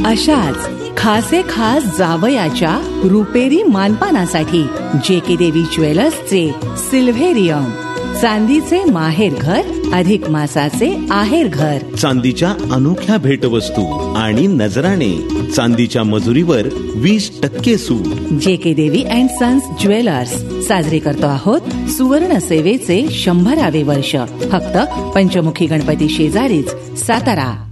अशाच खासे खास जावयाच्या रुपेरी मानपानासाठी JK देवी ज्वेलर्सचे सिल्व्हेरियम, चांदीचे माहेर घर अधिक मासाचे आहेर घर. चांदीच्या अनोख्या भेटवस्तू आणि नजराणे. चांदीच्या मजुरीवर 20% सूट. JK देवी अँड सन्स ज्वेलर्स. साजरे करतो आहोत सुवर्ण सेवेचे 100वे वर्ष. फक्त पंचमुखी गणपती शेजारीच, सातारा.